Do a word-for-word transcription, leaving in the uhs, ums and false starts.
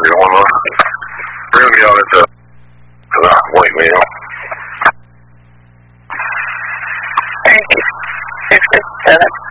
you want to bring me out into the white male. Thank you. six six seven.